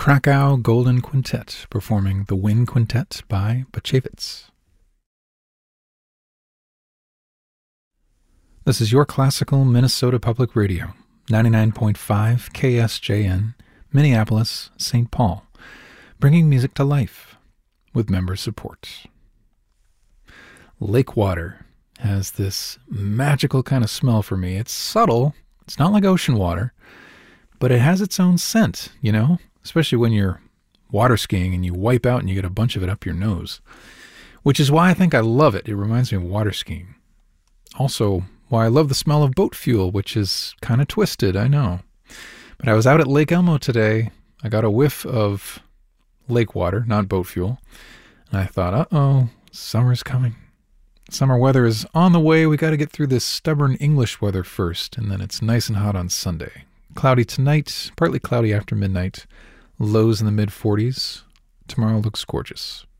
Krakow Golden Quintet performing The Wind Quintet by Bachevitz. This is your classical Minnesota Public Radio, 99.5 KSJN, Minneapolis, St. Paul, bringing music to life with member support. Lake water has this magical kind of smell for me. It's subtle. It's not like ocean water, but it has its own scent, you know, especially when you're water skiing and you wipe out and you get a bunch of it up your nose, which is why I think I love it. It reminds me of water skiing. Also, why I love the smell of boat fuel, which is kind of twisted, I know. But I was out at Lake Elmo today. I got a whiff of lake water, not boat fuel. And I thought, uh-oh, summer's coming. Summer weather is on the way. We got to get through this stubborn English weather first, and then it's nice and hot on Sunday. Cloudy tonight, partly cloudy after midnight. Lows in the mid-40s. Tomorrow looks gorgeous.